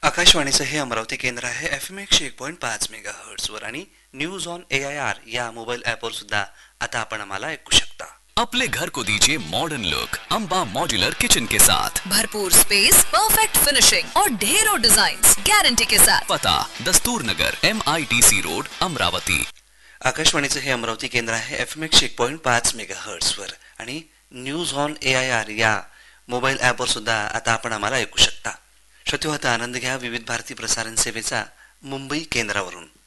आकाशवाणीचं हे अमरावती केंद्र आहे. FM 101.5 मेगाहर्ट्ज वर आणि न्यूज ऑन AIR या मोबाइल ॲपवर सुद्धा आता आपण आम्हाला ऐकू शकता. अपने घर को दीजिए modern look Amba modular kitchen के साथ. भरपूर स्पेस, परफेक्ट फिनिशिंग और ढेरों डिजाइन्स गारंटी के साथ. पता दस्तूर नगर MITC रोड अमरावती. आकाशवाणीचं हे अमरावती केंद्र आहे. FM 101.5 मेगाहर्ट्ज वर आणि न्यूज ऑन AIR या मोबाइल ॲपवर सुद्धा आता आपण आम्हाला ऐकू शकता. श्रोते हो, आता आनंद घ्या विविध भारती प्रसारण सेवेचा मुंबई केंद्रावरून.